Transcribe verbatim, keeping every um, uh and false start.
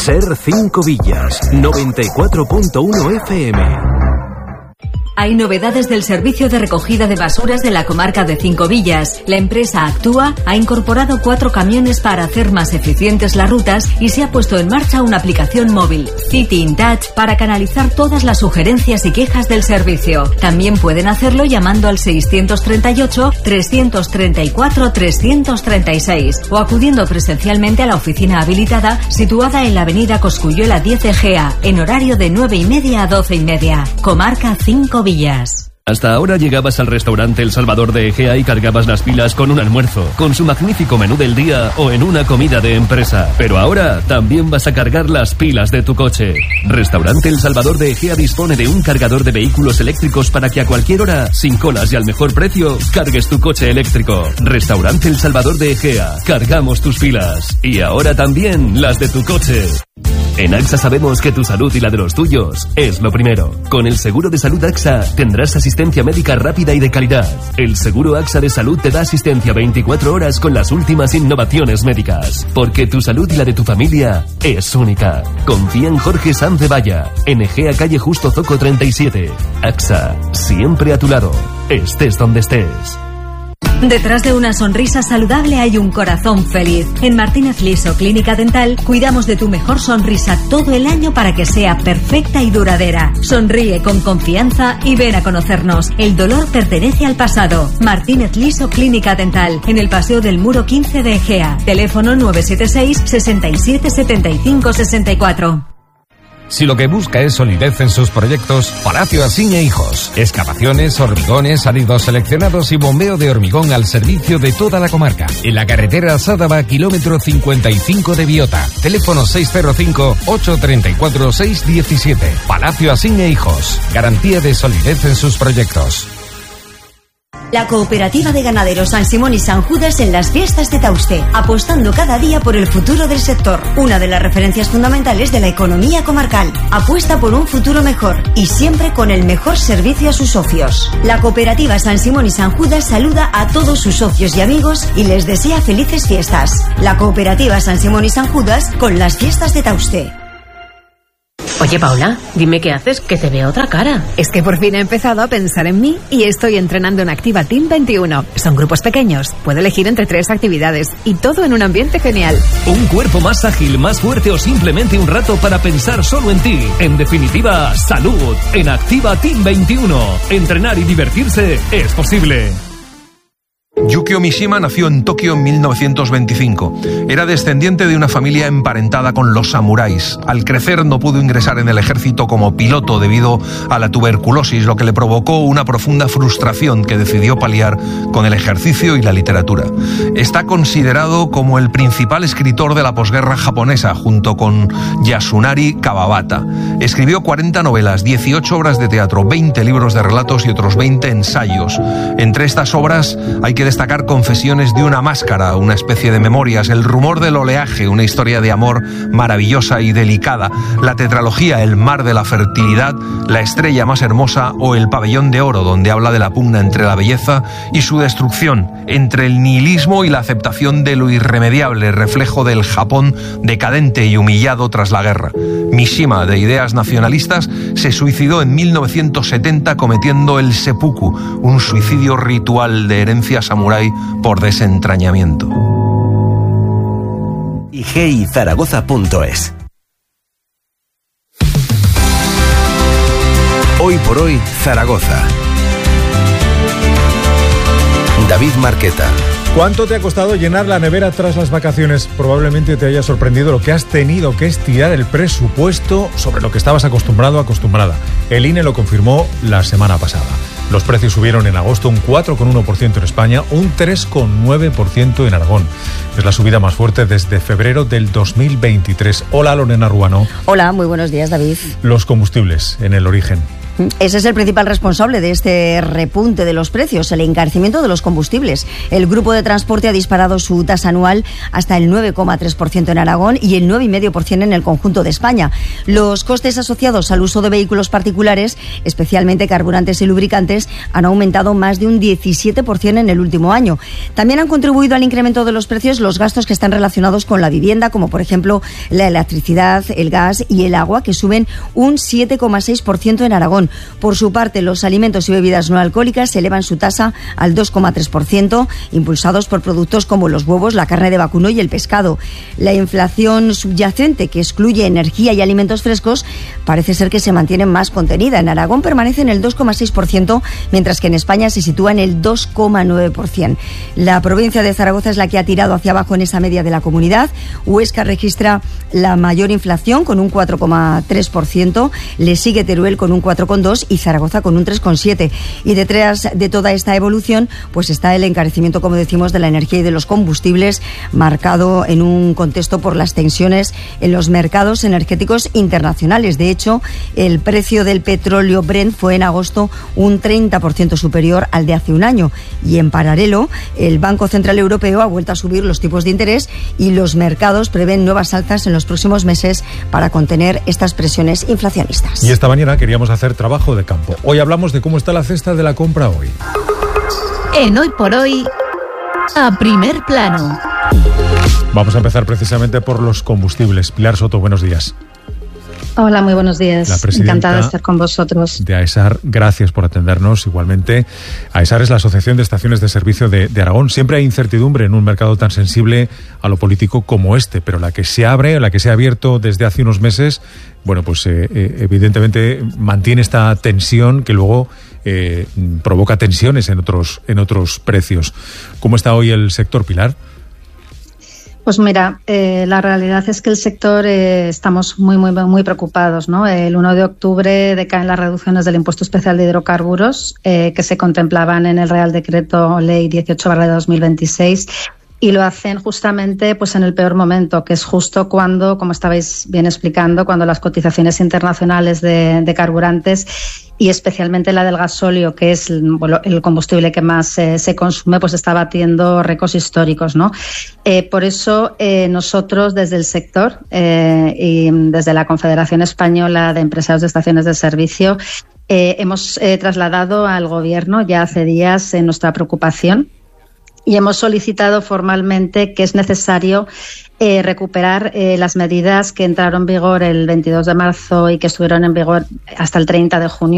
Ser cinco Villas, noventa y cuatro punto uno F M. Hay novedades del servicio de recogida de basuras de la comarca de Cinco Villas. La empresa Actúa ha incorporado cuatro camiones para hacer más eficientes las rutas y se ha puesto en marcha una aplicación móvil, City in Touch, para canalizar todas las sugerencias y quejas del servicio. También pueden hacerlo llamando al seiscientos treinta y ocho, trescientos treinta y cuatro, trescientos treinta y seis o acudiendo presencialmente a la oficina habilitada situada en la avenida Cosculluela diez Egea, en horario de nueve y media a doce y media. Comarca Cinco Villas. Hasta ahora llegabas al restaurante El Salvador de Egea y cargabas las pilas con un almuerzo, con su magnífico menú del día o en una comida de empresa. Pero ahora también vas a cargar las pilas de tu coche. Restaurante El Salvador de Egea dispone de un cargador de vehículos eléctricos para que a cualquier hora, sin colas y al mejor precio, cargues tu coche eléctrico. Restaurante El Salvador de Egea. Cargamos tus pilas. Y ahora también las de tu coche. En AXA sabemos que tu salud y la de los tuyos es lo primero. Con el seguro de salud AXA tendrás asistencia médica rápida y de calidad. El seguro AXA de salud te da asistencia veinticuatro horas con las últimas innovaciones médicas. Porque tu salud y la de tu familia es única. Confía en Jorge Sanz de Valla, en Egea Calle Justo Zoco treinta y siete. AXA, siempre a tu lado, estés donde estés. Detrás de una sonrisa saludable hay un corazón feliz. En Martínez Liso Clínica Dental cuidamos de tu mejor sonrisa todo el año para que sea perfecta y duradera. Sonríe con confianza y ven a conocernos. El dolor pertenece al pasado. Martínez Liso Clínica Dental, en el Paseo del Muro quince de Egea. Teléfono nueve siete seis, sesenta y siete, setenta y cinco, sesenta y cuatro. Si lo que busca es solidez en sus proyectos, Palacio Asín e Hijos. Excavaciones, hormigones, salidos seleccionados y bombeo de hormigón al servicio de toda la comarca. En la carretera Sádava, kilómetro cincuenta y cinco de Biota. Teléfono seis cero cinco, ocho tres cuatro, seis uno siete. Palacio Asín e Hijos. Garantía de solidez en sus proyectos. La Cooperativa de Ganaderos San Simón y San Judas en las fiestas de Tauste, apostando cada día por el futuro del sector, una de las referencias fundamentales de la economía comarcal. Apuesta por un futuro mejor y siempre con el mejor servicio a sus socios. La Cooperativa San Simón y San Judas saluda a todos sus socios y amigos y les desea felices fiestas. La Cooperativa San Simón y San Judas con las fiestas de Tauste. Oye, Paula, dime qué haces, que te veo otra cara. Es que por fin he empezado a pensar en mí y estoy entrenando en Activa Team veintiuno. Son grupos pequeños, puedo elegir entre tres actividades y todo en un ambiente genial. Un cuerpo más ágil, más fuerte o simplemente un rato para pensar solo en ti. En definitiva, salud. En Activa Team veintiuno. Entrenar y divertirse es posible. Yukio Mishima nació en Tokio en mil novecientos veinticinco. Era descendiente de una familia emparentada con los samuráis. Al crecer no pudo ingresar en el ejército como piloto debido a la tuberculosis, lo que le provocó una profunda frustración que decidió paliar con el ejercicio y la literatura. Está considerado como el principal escritor de la posguerra japonesa, junto con Yasunari Kawabata. Escribió cuarenta novelas, dieciocho obras de teatro, veinte libros de relatos y otros veinte ensayos. Entre estas obras hay que destacar Confesiones de una máscara, una especie de memorias, El rumor del oleaje, una historia de amor maravillosa y delicada, la tetralogía El mar de la fertilidad, La estrella más hermosa o El pabellón de oro, donde habla de la pugna entre la belleza y su destrucción, entre el nihilismo y la aceptación de lo irremediable, reflejo del Japón decadente y humillado tras la guerra. Mishima, de ideas nacionalistas, se suicidó en mil novecientos setenta cometiendo el seppuku, un suicidio ritual de herencia samurái por desentrañamiento. I G I Zaragoza punto es. Hoy por hoy, Zaragoza. David Marqueta. ¿Cuánto te ha costado llenar la nevera tras las vacaciones? Probablemente te haya sorprendido lo que has tenido que estirar el presupuesto sobre lo que estabas acostumbrado o acostumbrada. El I N E lo confirmó la semana pasada. Los precios subieron en agosto un cuatro coma uno por ciento en España, un tres coma nueve por ciento en Aragón. Es la subida más fuerte desde febrero del dos mil veintitrés. Hola, Lorena Ruano. Hola, muy buenos días, David. Los combustibles en el origen. Ese es el principal responsable de este repunte de los precios, el encarecimiento de los combustibles. El grupo de transporte ha disparado su tasa anual hasta el nueve coma tres por ciento en Aragón y el nueve coma cinco por ciento en el conjunto de España. Los costes asociados al uso de vehículos particulares, especialmente carburantes y lubricantes, han aumentado más de un diecisiete por ciento en el último año. También han contribuido al incremento de los precios los gastos que están relacionados con la vivienda, como por ejemplo la electricidad, el gas y el agua, que suben un siete coma seis por ciento en Aragón. Por su parte, los alimentos y bebidas no alcohólicas elevan su tasa al dos coma tres por ciento, impulsados por productos como los huevos, la carne de vacuno y el pescado. La inflación subyacente, que excluye energía y alimentos frescos, parece ser que se mantiene más contenida. En Aragón permanece en el dos coma seis por ciento, mientras que en España se sitúa en el dos coma nueve por ciento. La provincia de Zaragoza es la que ha tirado hacia abajo en esa media de la comunidad. Huesca registra la mayor inflación con un cuatro coma tres por ciento, le sigue Teruel con un cuatro coma dos por ciento y Zaragoza con un tres coma siete por ciento. Y detrás de toda esta evolución pues está el encarecimiento, como decimos, de la energía y de los combustibles, marcado en un contexto por las tensiones en los mercados energéticos internacionales. De hecho, el precio del petróleo Brent fue en agosto un treinta por ciento superior al de hace un año. Y en paralelo, el Banco Central Europeo ha vuelto a subir los tipos de interés y los mercados prevén nuevas alzas en los próximos meses para contener estas presiones inflacionistas. Y esta mañana queríamos hacer trabajo de campo. Hoy hablamos de cómo está la cesta de la compra hoy. En Hoy por Hoy, a primer plano. Vamos a empezar precisamente por los combustibles. Pilar Soto, buenos días. Hola, muy buenos días. Encantada de estar con vosotros. De AESAR, gracias por atendernos. Igualmente, AESAR es la Asociación de Estaciones de Servicio de, de Aragón. Siempre hay incertidumbre en un mercado tan sensible a lo político como este, pero la que se abre, la que se ha abierto desde hace unos meses, bueno, pues eh, eh, evidentemente mantiene esta tensión que luego eh, provoca tensiones en otros, en otros precios. ¿Cómo está hoy el sector, Pilar? Pues mira, eh, la realidad es que el sector eh, estamos muy, muy, muy preocupados, ¿no? El uno de octubre decaen las reducciones del impuesto especial de hidrocarburos eh, que se contemplaban en el Real Decreto Ley dieciocho barra dos mil veintiséis. Y lo hacen justamente pues en el peor momento, que es justo cuando, como estabais bien explicando, cuando las cotizaciones internacionales de, de carburantes y especialmente la del gasóleo, que es bueno, el combustible que más eh, se consume, pues está batiendo récords históricos, ¿no? Eh, por eso eh, nosotros desde el sector eh, y desde la Confederación Española de Empresarios de Estaciones de Servicio eh, hemos eh, trasladado al Gobierno ya hace días eh, nuestra preocupación. Y hemos solicitado formalmente que es necesario eh, recuperar eh, las medidas que entraron en vigor el veintidós de marzo y que estuvieron en vigor hasta el treinta de junio.